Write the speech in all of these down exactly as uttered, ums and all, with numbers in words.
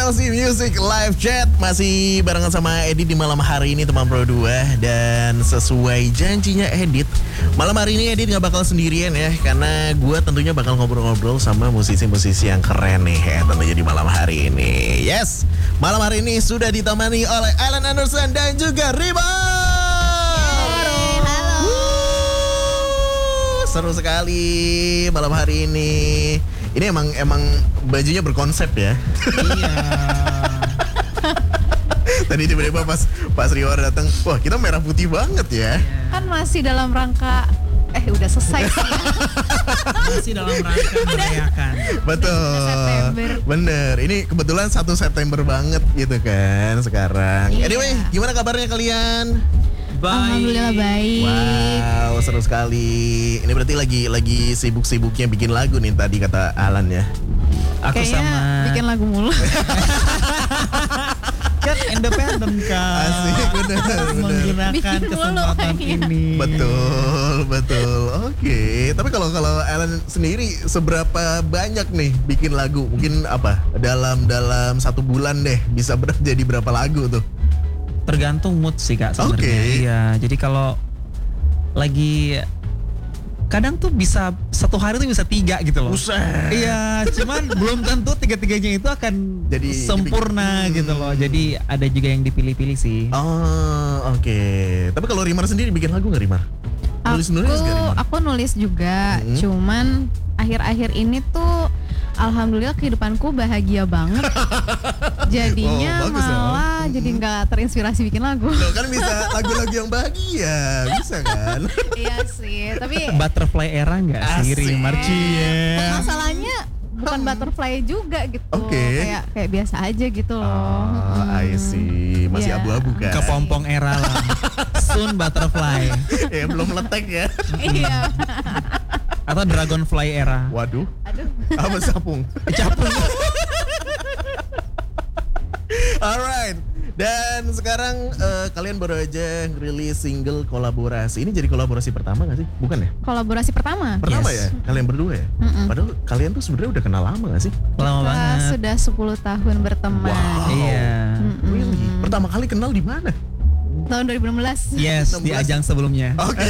N L C Music Live Chat masih barengan sama Edit di malam hari ini teman Pro dua. Dan sesuai janjinya Edit, malam hari ini Edit gak bakal sendirian ya, karena gue tentunya bakal ngobrol-ngobrol sama musisi-musisi yang keren nih ya, tentunya di malam hari ini. Yes, malam hari ini sudah ditemani oleh Alan Anderson dan juga Rima. Halo. Wuh, seru sekali malam hari ini. Ini emang emang bajunya berkonsep ya. Iya. Tadi tiba-tiba pas pas Riwar datang, wah kita merah putih banget ya. Kan masih dalam rangka eh udah selesai sih. Masih dalam rangka merayakan. Betul. September. Bener. Ini kebetulan satu September banget gitu kan sekarang. Iya. Anyway, gimana kabarnya kalian? Alhamdulillah baik. Wow, seru sekali. Ini berarti lagi lagi sibuk-sibuknya bikin lagu nih tadi kata Alan ya. Aku Kayaknya sama bikin lagu mulu. kan independen kan. Asik, bener, bener. Menggunakan Bikin mulu, kesempatan iya. ini. Betul, betul. Oke, tapi kalau kalau Alan sendiri seberapa banyak nih bikin lagu? Mungkin apa? Dalam dalam satu bulan deh bisa ber- jadi berapa lagu tuh? Tergantung mood sih Kak sebenarnya. Oke. Iya, jadi kalau lagi kadang tuh bisa satu hari tuh bisa tiga gitu loh. Buset. Iya, cuman belum tentu tiga-tiganya itu akan Jadi sempurna dibikin- gitu loh. Jadi ada juga yang dipilih-pilih sih. Oh, oke. Tapi kalau Rimar sendiri bikin lagu nggak Rimar? Nulis nulis Aku nggak Rimar? aku nulis juga, Hmm. cuman akhir-akhir ini tuh alhamdulillah kehidupanku bahagia banget. Jadinya Oh, bagus ya. malah jadi nggak terinspirasi bikin lagu. Loh, kan bisa lagu-lagu yang bahagia, bisa kan? Iya sih, tapi Butterfly era enggak sih Asik. Rimar Cie? masalahnya bukan butterfly juga gitu. Oke. Kayak kayak biasa aja gitu loh. Oh, I see. Masih Iya. abu-abu kan? Kepompong era lah. Soon Butterfly Ya belum meletek ya. Iya. atau Dragonfly era. Waduh, Aduh. apa sapung? Capung. Alright. Dan sekarang eh, kalian baru aja rilis single kolaborasi. Ini jadi kolaborasi pertama gak sih? Bukan ya? Kolaborasi pertama. Pertama Yes. ya? Kalian berdua ya? Mm-mm. Padahal kalian tuh sebenarnya udah kenal lama gak sih? Lama Kita banget. sudah sepuluh tahun berteman. Wow. Iya. Mm-mm. Really? Pertama kali kenal di mana? Tahun dua ribu enam belas. Yes, enam di belas. ajang sebelumnya. Oke.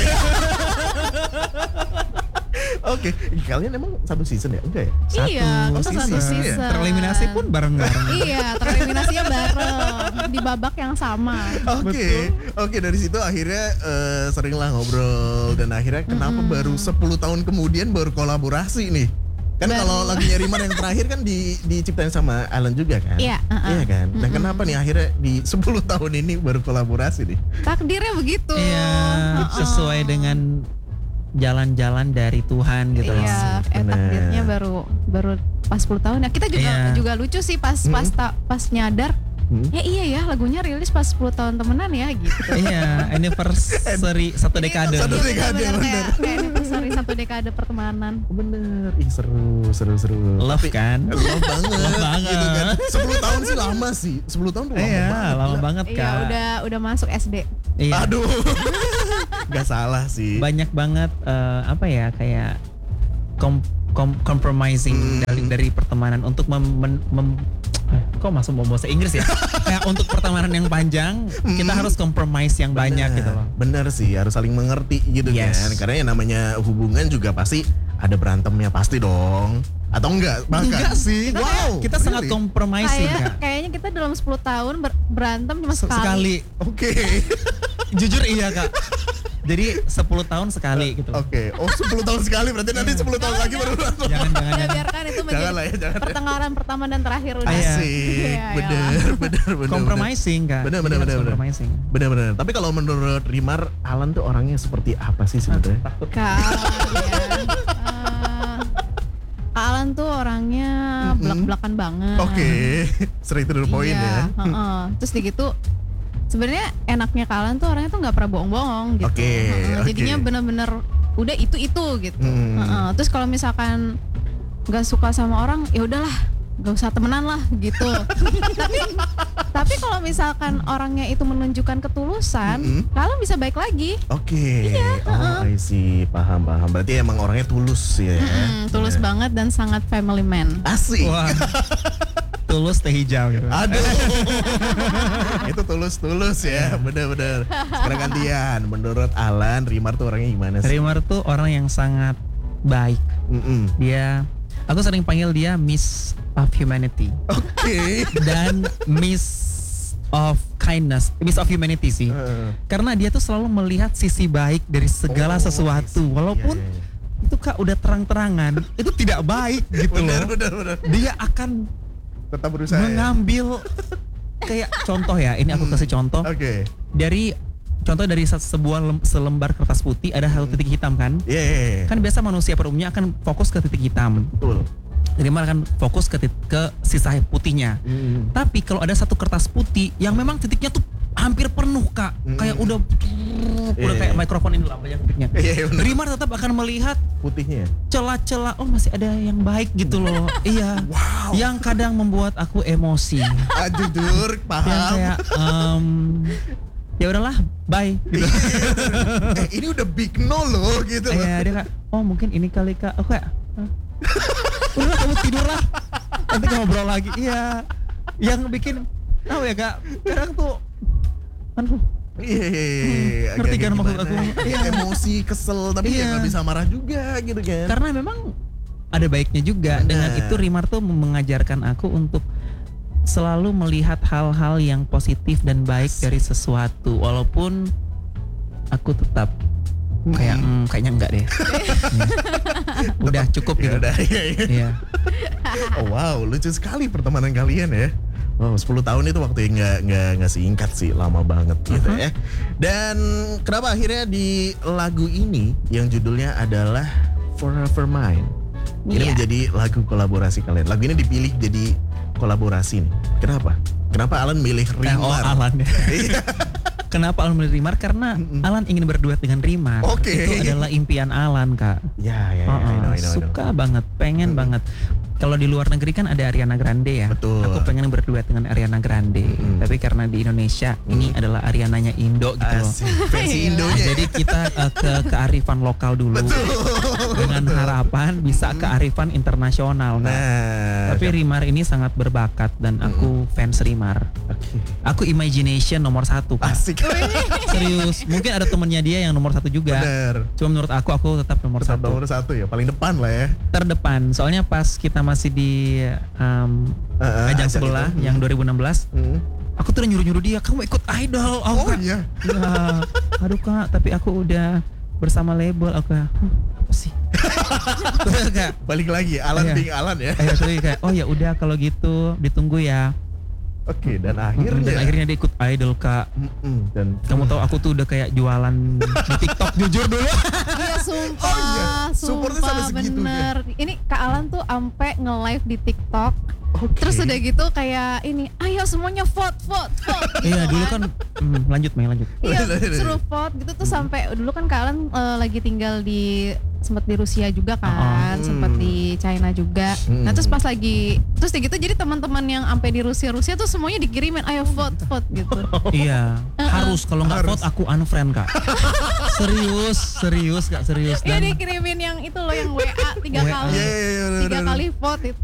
Oke, kalian emang satu season ya? Enggak ya? Iya, Oh, kita satu season. season. Tereliminasi pun bareng-bareng. Iya, tereliminasinya bareng di babak yang sama. Oke, oke dari situ akhirnya eh, seringlah ngobrol dan akhirnya kenapa baru sepuluh tahun kemudian baru kolaborasi nih? Kan Baru. kalau lagunya Rimar yang terakhir kan di diciptain sama Alan juga kan? Iya, uh-uh. Iya kan? Dan kenapa nih akhirnya di sepuluh tahun ini baru kolaborasi nih? Takdirnya begitu. Iya, Uh-uh. sesuai dengan jalan-jalan dari Tuhan gitu loh. Iya, eh Bener. takdirnya baru baru pas sepuluh tahun ya. Kita juga Iya. juga lucu sih pas pas ta- pas nyadar. Hmm? Ya iya ya, lagunya rilis pas sepuluh tahun temenan ya gitu. Iya, anniversary satu dekade. Satu Iya, dekade, bener-bener bener. kayak, kayak anniversary satu dekade pertemanan. Bener, ih seru, seru, seru. Love Tapi- kan? Love banget, Love banget. gitu kan. sepuluh tahun sih lama sih, sepuluh tahun tuh lama Iya, banget. lama gila. banget Iya, Kak. udah udah masuk S D. Iya. Aduh, gak salah sih. Banyak banget eh, apa ya kayak kom, kom- compromising Hmm. dari dari pertemanan untuk mem, mem- mem- eh, kok masuk mau bahasa Inggris ya? Kayak untuk pertemanan yang panjang kita Hmm. harus compromise yang banyak Bener, gitu loh. Bener sih, harus saling mengerti gitu Yes. kan. Karena yang namanya hubungan juga pasti ada berantemnya pasti dong. Atau enggak? Bahkan. Enggak sih. Wow. Kita sangat really? compromising Kayak Kak. kayaknya kita dalam sepuluh tahun ber- berantem cuma sekali. Sekali. Oke. Jujur iya Kak. Jadi sepuluh tahun sekali gitu loh. Oke. Oh, sepuluh tahun sekali berarti nanti sepuluh tahun lagi baru berantem. Jangan jangan Ya jangan. biarkan itu menjadi Jangan lah ya, jangan. pertengkaran pertama dan terakhir udah. Iya. Asik. Iya, Bener, bener, bener. Compromising Kak. Bener, Jadi bener, harus bener, bener. Compromising. Bener-bener. Tapi kalau menurut Rimar, Alan tuh orangnya seperti apa sih sebenarnya? Kalau ya, eh, Kak Alan tuh orangnya Mm-mm. belak-belakan banget. Oke. Straight to the point iya, ya. heeh. Terus di gitu sebenarnya enaknya Kak Alan tuh orangnya tuh nggak pernah bohong-bohong gitu. Oke, Heeh, oke. Jadinya bener-bener udah itu itu gitu. Hmm. Heeh. Terus kalau misalkan nggak suka sama orang, ya udahlah, nggak usah temenan lah gitu. tapi tapi kalau misalkan orangnya itu menunjukkan ketulusan, Mm-mm. Kak Alan bisa baik lagi. Oke. Iya, Oh, I see. Paham, paham. Berarti emang orangnya tulus ya. Mm-mm, tulus Bener. banget dan sangat family man. Asik. Wah. tulus teh hijau gitu. Aduh. Itu tulus-tulus ya, bener-bener. Sekarang gantian. Menurut Alan, Rimar tuh orangnya gimana sih? Rimar tuh orang yang sangat baik. Mm-mm. Dia, aku sering panggil dia Miss of Humanity Oke. dan Miss of Kindness, Miss of Humanity sih. Heeh. Karena dia tuh selalu melihat sisi baik dari segala Oh, sesuatu, I see. walaupun Iya, iya, iya. itu Kak udah terang-terangan itu tidak baik gitu Bener, loh. bener, bener. Dia akan Tetap berusaha. ya? mengambil kayak contoh ya, ini aku kasih contoh Oke. dari contoh dari se- sebuah lem- selembar kertas putih ada satu titik hitam kan. Iya, iya, iya. Kan biasa manusia pada umumnya akan fokus ke titik hitam. Betul. Rimar akan fokus ke tit- ke sisa putihnya. Mm. Tapi kalau ada satu kertas putih yang memang titiknya tuh hampir penuh Kak, Mm. kayak udah udah Iya, kayak iya. mikrofon ini lah banyak titiknya. Iya, iya, bener. Rimar tetap akan melihat Putihnya. celah-celah, oh masih ada yang baik gitu loh. Iya. Wow. Yang kadang membuat aku emosi. Ah, jujur, Yang paham. kayak em, ya udahlah, bye gitu. eh, ini udah big no loh gitu loh. Iya, dia kayak, oh mungkin ini kali Kak. Aku kayak, "Hah? Udah kamu tidur lah. Nanti ngobrol lagi. Iya. Yang bikin tahu ya Kak, kadang tuh aduh, Iya, iya, iya, iya. ngerti Agak kan maksud gimana, aku? kayak Iya. emosi, kesel, tapi ya Iya. nggak bisa marah juga gitu kan. karena memang ada baiknya juga. Benar. Dengan itu Rimar tuh mengajarkan aku untuk selalu melihat hal-hal yang positif dan baik dari sesuatu, walaupun aku tetap kayak Mm. "Hmm, kayaknya enggak deh." Hmm. Udah cukup Ya gitu. udah, iya, iya. Iya. Oh, wow, lucu sekali pertemanan kalian ya. Wow, sepuluh tahun itu waktu yang nggak nggak nggak singkat sih, lama banget gitu Uh-huh. ya. Dan kenapa akhirnya di lagu ini yang judulnya adalah Forever Mine ini Iya. menjadi lagu kolaborasi kalian. Lagu ini dipilih jadi kolaborasi nih. Kenapa? Kenapa Alan milih Eh, oh Rimar? Alan ya. Iya. Kenapa Alan milih Rimar? Karena Mm-mm. Alan ingin berduet dengan Rimar. Oke. Itu adalah impian Alan Kak. Ya, ya, ya, Oh, I know, I know, I know. suka banget, pengen Mm-mm. banget. Kalau di luar negeri kan ada Ariana Grande ya. Betul. Aku pengen berduet dengan Ariana Grande. Mm-mm. Tapi karena di Indonesia ini adalah Ariananya Indo gitu loh. Asik. Versi Indonya. Jadi kita eh, ke kearifan lokal dulu. Betul. Dengan harapan bisa kearifan internasional. Kak. Nah, Tapi Rimar ini sangat berbakat dan aku fans Rimar. oke. Aku imagination nomor satu Kak. Asik. Serius. Mungkin ada temennya dia yang nomor satu juga. Bener. Cuma menurut aku aku tetap nomor Tetap satu. nomor satu ya, paling depan lah ya. Terdepan. Soalnya pas kita masih di um, Uh, uh, ajang ajang sebelah itu. yang dua ribu enam belas, Hmm. aku tuh udah nyuruh-nyuruh dia, kamu ikut idol. Oh, Kak, iya. "Ya, aduh Kak, tapi aku udah bersama label." Aku kayak, "Huh, apa sih?" Terus kayak, Balik lagi, Alan Iya. being Alan ya. eh, terus kayak, oh ya udah kalau gitu ditunggu ya. Oke, dan Mm-mm, akhirnya. Dan akhirnya dia ikut idol Kak. Mm-mm, dan Kamu tahu aku tuh udah kayak jualan di TikTok jujur dulu. Iya sumpah, Oh iya, supportnya sampai sumpah segitunya. bener. Ini Kak Alan tuh ampe nge-live di TikTok. Oke. Terus udah gitu kayak ini, ayo semuanya vote, vote, vote. gitu Iya dulu kan, mm, lanjut Mei lanjut. Iya, Lanjut, lanjut. suruh vote gitu tuh sampai dulu kan Kak Alan eh, lagi tinggal di sempat di Rusia juga kan, Oh. sempat di China juga. Hmm. Nah terus pas lagi terus kayak gitu jadi teman-teman yang sampai di Rusia Rusia tuh semuanya dikirimin ayo vote vote gitu. Iya, harus kalau nggak Harus. vote aku unfriend Kak. Serius, serius Kak, serius. Iya Dan dikirimin yang itu loh yang W A tiga W A. kali Iya, iya, iya, bener, tiga bener. kali vote itu.